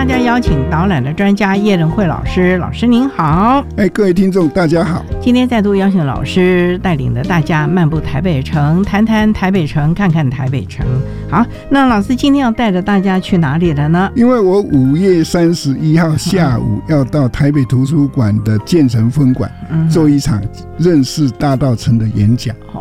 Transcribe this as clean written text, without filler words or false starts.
大家邀请导览的专家叶仁惠老师，老师您好。 各位听众大家好。 今天再度邀请老师带领着大家漫步台北城，谈谈台北城，看看台北城。好，那老师今天要带着大家去哪里了呢？ 因为我5月31号下午要到台北图书馆的建成分馆做一场认识大稻埕的演讲。